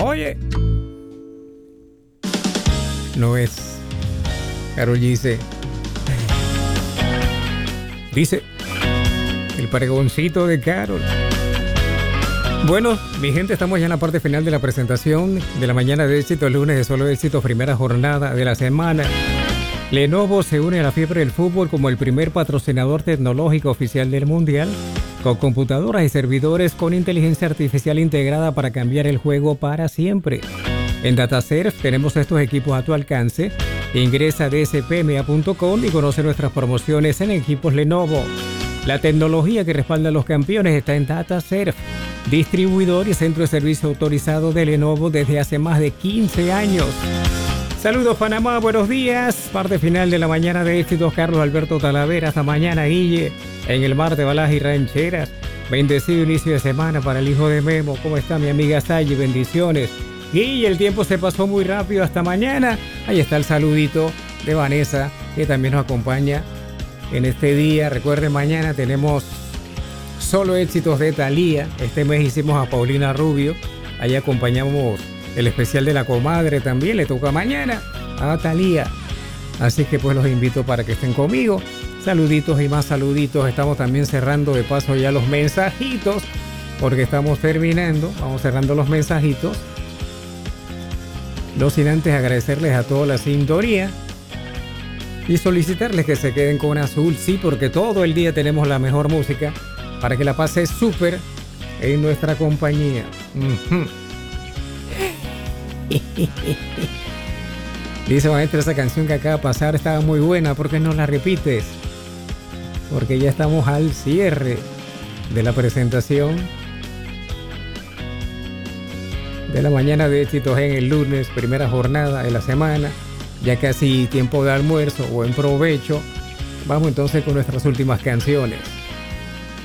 Oye. No es. Karol G dice el pregoncito de Karol. Bueno, mi gente, estamos ya en la parte final de la presentación de la mañana de éxito, el lunes de solo éxito, primera jornada de la semana. Lenovo se une a la fiebre del fútbol como el primer patrocinador tecnológico oficial del Mundial, con computadoras y servidores con inteligencia artificial integrada para cambiar el juego para siempre. En DataServe tenemos estos equipos a tu alcance. Ingresa a dspma.com y conoce nuestras promociones en equipos Lenovo. La tecnología que respalda a los campeones está en DataServe, distribuidor y centro de servicio autorizado de Lenovo desde hace más de 15 años. Saludos Panamá, buenos días. Parte final de la mañana de éxitos, Carlos Alberto Talavera. Hasta mañana, Guille, en el mar de Balas y Rancheras. Bendecido inicio de semana para el hijo de Memo. ¿Cómo está mi amiga Sayi? Bendiciones. Guille, el tiempo se pasó muy rápido. Hasta mañana. Ahí está el saludito de Vanessa, que también nos acompaña en este día. Recuerden, mañana tenemos solo éxitos de Thalía. Este mes hicimos a Paulina Rubio. Ahí acompañamos el especial de la comadre, también le toca mañana a Thalía. Así que pues los invito para que estén conmigo. Saluditos y más saluditos. Estamos también cerrando de paso ya los mensajitos, porque estamos terminando. Vamos cerrando los mensajitos. No sin antes agradecerles a toda la sintonía y solicitarles que se queden con Azul, sí, porque todo el día tenemos la mejor música para que la pases súper en nuestra compañía. Dice maestro, esa canción que acaba de pasar estaba muy buena, ¿por qué no la repites? Porque ya estamos al cierre de la presentación de la mañana de éxitos en el lunes, primera jornada de la semana, ya casi tiempo de almuerzo o en provecho. Vamos entonces con nuestras últimas canciones.